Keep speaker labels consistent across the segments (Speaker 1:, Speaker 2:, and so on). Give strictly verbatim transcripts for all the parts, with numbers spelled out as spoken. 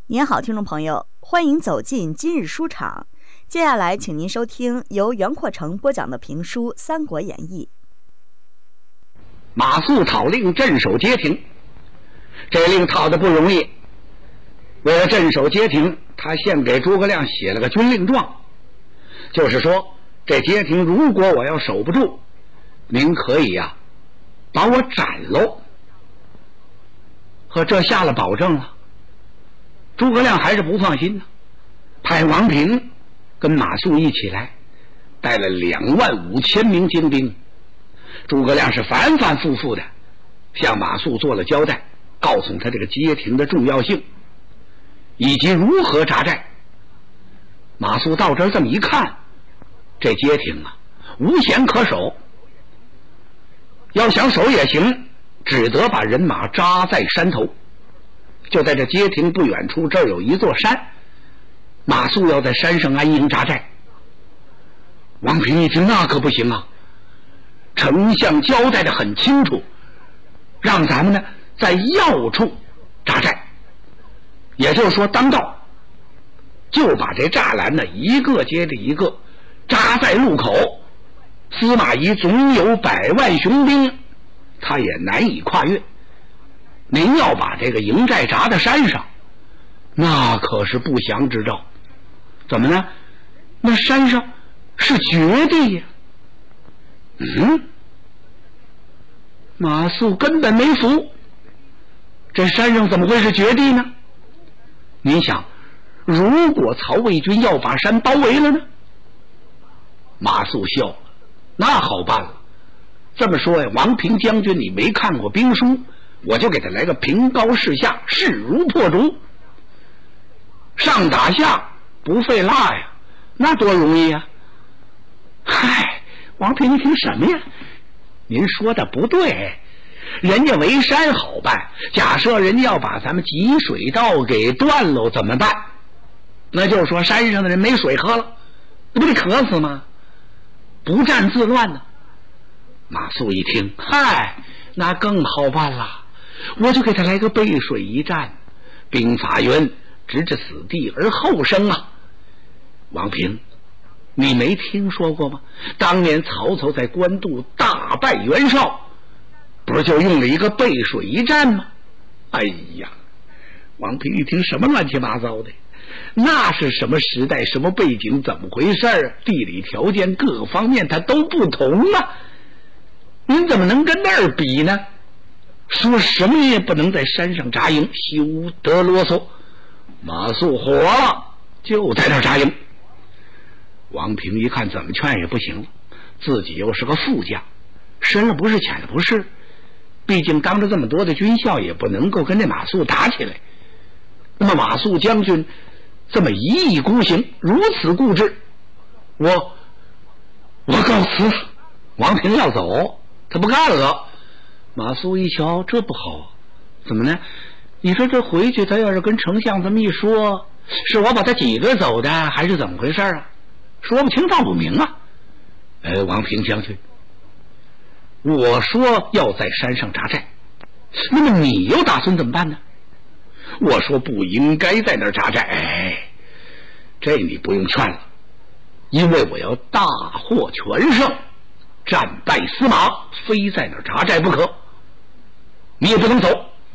Speaker 1: 您好，听众朋友，欢迎走进今日书场。接下来，请您收听由袁阔成播讲的评书《三国演义》。
Speaker 2: 马谡讨令镇守街亭，这令讨的不容易。为了镇守街亭，他先给诸葛亮写了个军令状，就是说这街亭如果我要守不住，您可以呀、啊、把我斩喽。可这下了保证了，诸葛亮还是不放心呢，派王平跟马谡一起来，带了两万五千名精兵。诸葛亮是反反复复的向马谡做了交代，告诉他这个街亭的重要性以及如何扎寨。马谡到这儿这么一看，这街亭啊无险可守，要想守也行，只得把人马扎在山头。就在这街亭不远处，这儿有一座山，马谡要在山上安营扎寨。王平一听，那可不行啊，丞相交代的很清楚，让咱们呢在要处扎寨，也就是说当道，就把这栅栏呢一个接着一个扎在路口。司马懿总有百万雄兵，他也难以跨越。您要把这个营寨扎在山上，那可是不祥之兆。怎么呢？那山上是绝地呀。嗯，马谡根本没服，这山上怎么会是绝地呢？您想，如果曹魏军要把山包围了呢？马谡笑了，那好办了。这么说呀，王平将军你没看过兵书，我就给他来个平高势下，势如破竹，上打下不费蜡呀，那多容易呀！嗨，王平，你听什么呀？您说的不对，人家围山好办，假设人家要把咱们集水道给断了怎么办？那就是说山上的人没水喝了，那不得渴死吗？不战自乱呢。马谡一听，嗨，那更好办了，我就给他来个背水一战，兵法云直至死地而后生啊。王平，你没听说过吗？当年曹操在官渡大败袁绍，不是就用了一个背水一战吗？哎呀，王平一听，什么乱七八糟的，那是什么时代什么背景怎么回事啊？地理条件各个方面它都不同啊，您怎么能跟那儿比呢？说什么也不能在山上扎营，休得啰嗦。马谡火了，就在那儿扎营。王平一看怎么劝也不行了，自己又是个副将，深了不是浅了不是，毕竟当着这么多的军校，也不能够跟这马谡打起来。那么马谡将军这么一意孤行，如此固执，我我告辞。王平要走，他不干了。马谡一瞧，这不好，怎么呢？你说这回去他要是跟丞相这么一说，是我把他挤兑走的，还是怎么回事啊？说不清道不明啊。呃，王平将军，我说要在山上扎寨，那么你又打算怎么办呢？我说不应该在那儿扎寨。哎，这你不用劝了，因为我要大获全胜，战败司马，非在那儿扎寨不可。你也不能走。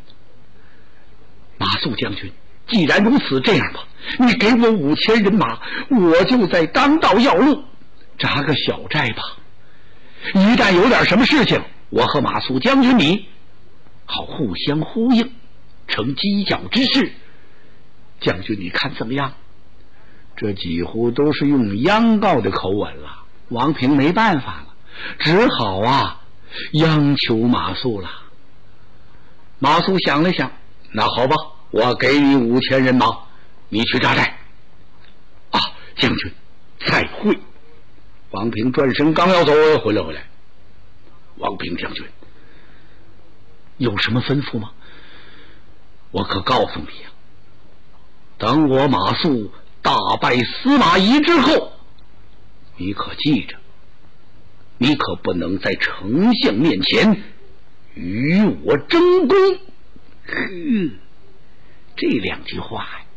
Speaker 2: 马谡将军，既然如此，这样吧，你给我五千人马，我就在当道要路扎个小寨吧。一旦有点什么事情，我和马谡将军你好互相呼应，成犄角之势。将军你看怎么样？这几乎都是用央告的口吻了。王平没办法了，只好啊央求马谡了。马谡想了想，那好吧，我给你五千人马，你去扎寨。啊，将军再会。王平转身刚要走，回来回来。王平将军，有什么吩咐吗？我可告诉你呀、啊，等我马谡大败司马懿之后，你可记着，你可不能在丞相面前与我争功。呵，这两句话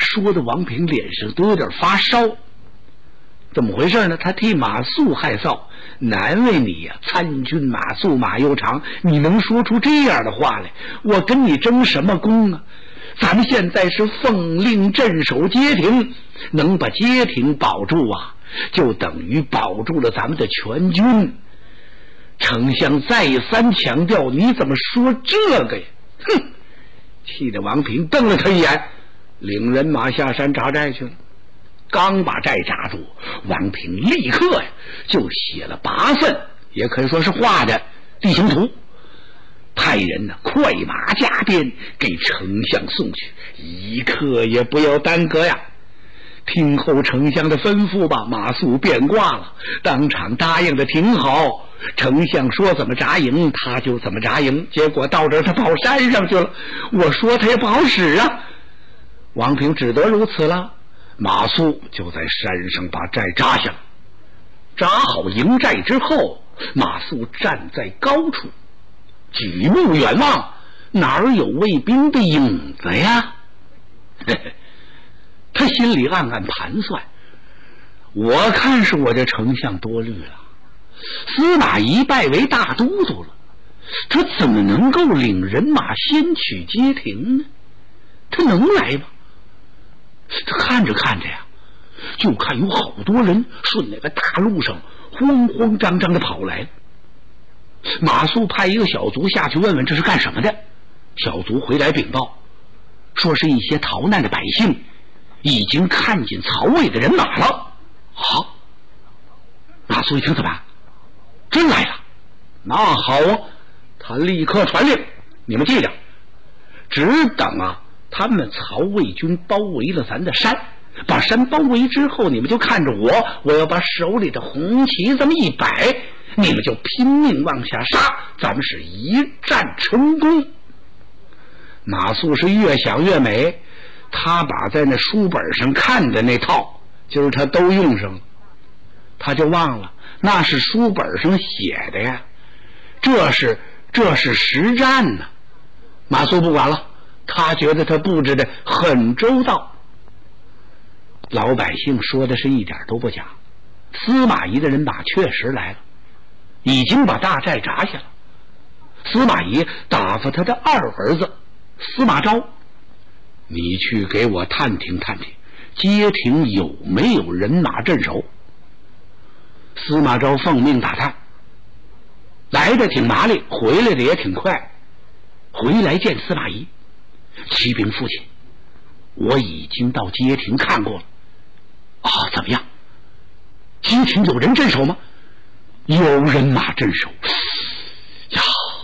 Speaker 2: 说的王平脸上都有点发烧。怎么回事呢？他替马谡害臊，难为你呀、啊！参军马谡马攸长，你能说出这样的话来？我跟你争什么功啊？咱们现在是奉令镇守街亭，能把街亭保住啊，就等于保住了咱们的全军。丞相再三强调，你怎么说这个呀？哼！气得王平瞪了他一眼，领人马下山扎寨去了。刚把寨扎住，王平立刻呀就写了八份，也可以说是画的地形图，派人呢快马加鞭给丞相送去，一刻也不要耽搁呀。听候丞相的吩咐吧。马谡变卦了，当场答应的挺好。丞相说怎么扎营他就怎么扎营，结果到这儿他跑山上去了，我说他也不好使啊。王平只得如此了。马谡就在山上把寨扎下了。扎好营寨之后，马谡站在高处，举目远望，哪儿有卫兵的影子呀？嘿嘿，他心里暗暗盘算，我看是我这丞相多虑了。司马懿拜为大都督了，他怎么能够领人马先取街亭呢？他能来吗？他看着看着呀，就看有好多人顺那个大路上慌慌张张的跑来。马谡派一个小卒下去问问这是干什么的，小卒回来禀报，说是一些逃难的百姓已经看见曹魏的人马了。好，马谡一听怎么办？真来了，那好啊，他立刻传令，你们记着，只等啊他们曹魏军包围了咱的山，把山包围之后，你们就看着我，我要把手里的红旗这么一摆，你们就拼命往下杀，咱们是一战成功。马谡是越想越美，他把在那书本上看的那套就是他都用上了，他就忘了那是书本上写的呀，这是这是实战呢。马谡不管了，他觉得他布置的很周到。老百姓说的是一点都不假，司马懿的人马确实来了，已经把大寨扎下了。司马懿打发他的二儿子司马昭，你去给我探听探听街亭有没有人马镇守。司马昭奉命打探，来的挺麻利，回来的也挺快。回来见司马懿，启禀父亲，我已经到街亭看过了。啊，怎么样？街亭有人镇守吗？有人马镇守呀。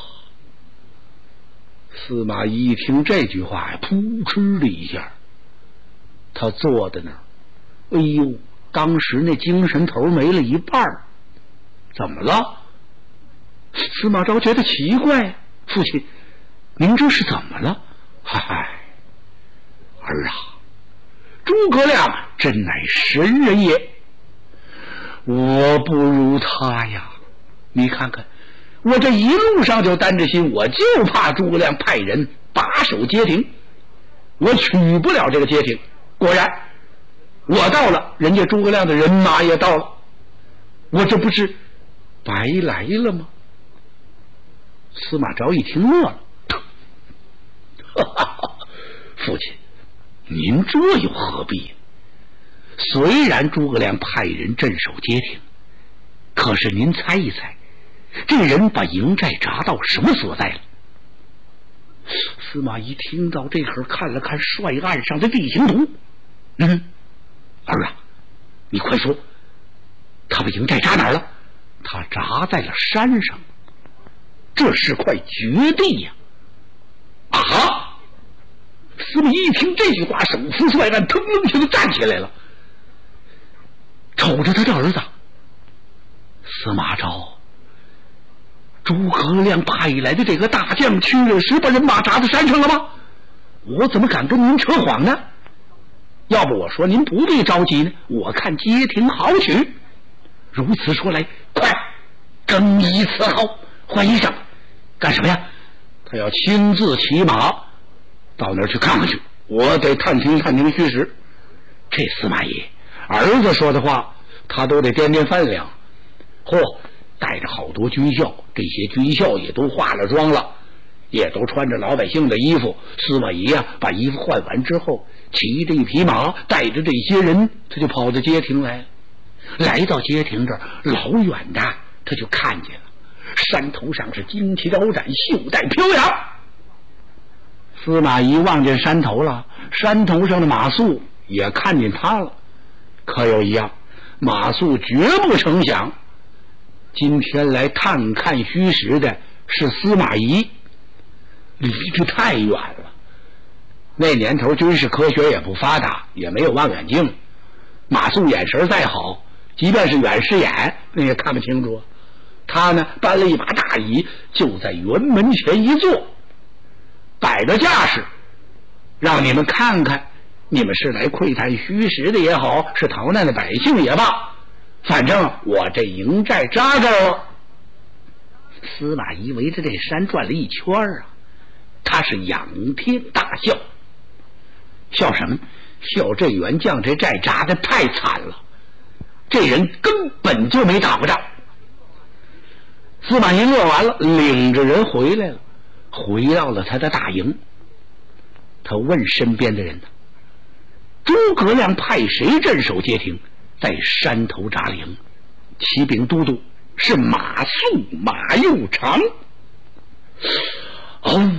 Speaker 2: 司马懿一听这句话呀，扑哧的一下，他坐在那儿，哎呦，当时那精神头没了一半。怎么了？司马昭觉得奇怪，父亲，您这是怎么了？嗨，儿啊，诸葛亮真乃神人也，我不如他呀。你看看，我这一路上就担着心，我就怕诸葛亮派人把守街亭，我取不了这个街亭。果然我到了，人家诸葛亮的人马也到了，我这不是白来了吗？司马昭一听乐了，父亲，您这又何必？虽然诸葛亮派人镇守街亭，可是您猜一猜，这人把营寨扎到什么所在了？司马懿听到这会儿，看了看帅案上的地形图，嗯，儿啊，你快说，他把营寨扎哪儿了？他扎在了山上，这是块绝地呀！啊！司马懿一听这句话，手扶帅案，腾楞就站起来了，瞅着他的儿子司马昭，诸葛亮派来的这个大将确实把人马扎在山上了吗？我怎么敢跟您扯谎呢？要不我说您不必着急呢，我看街亭好取。如此说来，快更衣伺候，换衣裳，干什么呀？他要亲自骑马到那儿去看看去，我得探听探听虚实。 这司马懿儿子说的话，他都得掂掂分量。嚯，带着好多军校，这些军校也都化了妆了，也都穿着老百姓的衣服。司马懿啊，把衣服换完之后，骑着一匹马，带着这些人，他就跑到街亭来了。来到街亭这儿，老远的他就看见了山头上是旌旗招展，袖带飘扬。司马懿望见山头了，山头上的马谡也看见他了。可有一样，马谡绝不成想，今天来探看虚实的是司马懿，离得太远了。那年头军事科学也不发达，也没有望远镜，马谡眼神再好，即便是远视眼那也看不清楚。他呢，搬了一把大椅，就在辕门前一坐，摆着架势，让你们看看，你们是来窥探虚实的也好，是逃难的百姓也罢，反正我这营寨扎这儿了。司马懿围着这山转了一圈啊，他是仰天大笑。笑什么？笑这员将这寨扎的太惨了，这人根本就没打过仗。司马懿乐完了，领着人回来了，回到了他的大营。他问身边的人呢，诸葛亮派谁镇守街亭，在山头扎营？骑兵都督是马谡马右长。哦，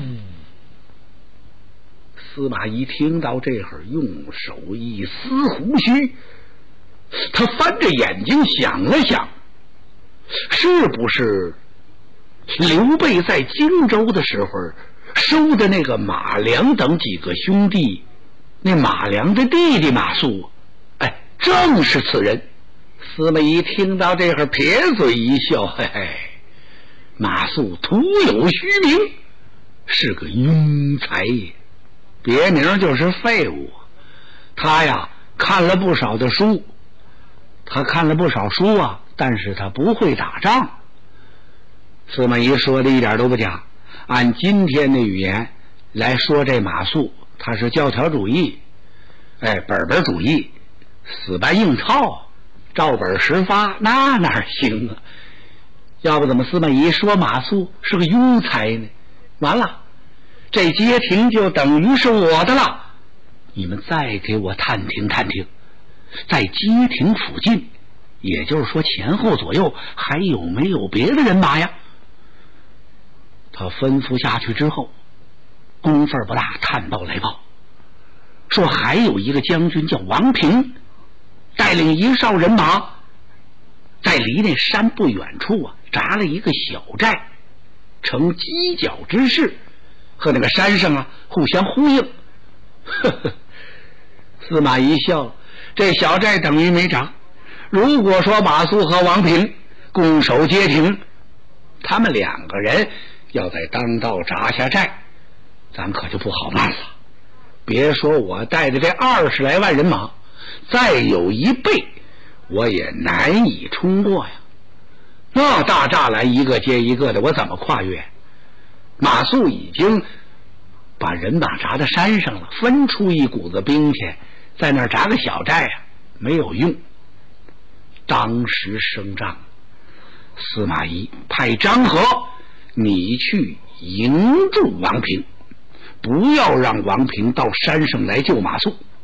Speaker 2: 司马懿听到这会儿，用手一撕胡须，他翻着眼睛想了想，是不是刘备在荆州的时候收的那个马良等几个兄弟，那马良的弟弟马谡，哎，正是此人。司马懿听到这会儿撇嘴一笑，嘿嘿，马谡徒有虚名，是个庸才也，别名就是废物。他呀看了不少的书，他看了不少书啊，但是他不会打仗。司马懿说的一点都不假，按今天的语言来说，这马谡他是教条主义，哎，本本主义，死搬硬抄，照本实发，那哪行啊？要不怎么司马懿说马谡是个庸才呢？完了，这街亭就等于是我的了。你们再给我探听探听，在街亭附近，也就是说前后左右还有没有别的人马呀？他吩咐下去之后，功夫不大，探报来报说还有一个将军叫王平，带领一哨人马，在离那山不远处啊，扎了一个小寨，呈犄角之势，和那个山上啊互相呼应。呵呵，司马懿笑了，这小寨等于没扎。如果说马谡和王平攻守街亭，他们两个人要在当道扎下寨，咱可就不好办了。别说我带着这二十来万人马，再有一倍我也难以冲过呀。那大栅栏一个接一个的，我怎么跨越？马谡已经把人马扎到山上了，分出一股子兵去，在那儿扎个小寨啊，没有用。当时声仗，司马懿派张合，你去迎住王平，不要让王平到山上来救马谡。